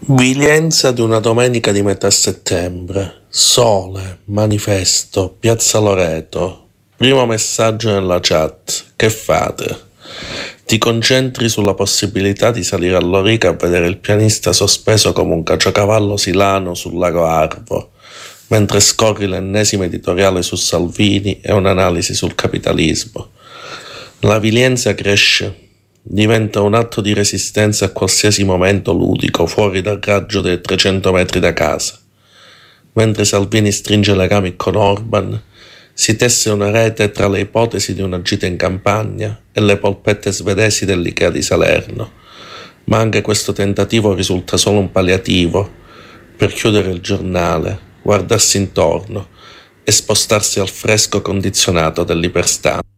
Vilienza di una domenica di metà settembre. Sole, manifesto, Piazza Loreto. Primo messaggio nella chat. Che fate? Ti concentri sulla possibilità di salire all'Orica a vedere il pianista sospeso come un caciocavallo silano sul lago Arvo, mentre scorri l'ennesimo editoriale su Salvini e un'analisi sul capitalismo. La vilienza cresce. Diventa un atto di resistenza a qualsiasi momento ludico fuori dal raggio dei 300 metri da casa. Mentre Salvini stringe legami con Orban, si tesse una rete tra le ipotesi di una gita in campagna e le polpette svedesi dell'Ikea di Salerno. Ma anche questo tentativo risulta solo un palliativo per chiudere il giornale, guardarsi intorno e spostarsi al fresco condizionato dell'iperstanza.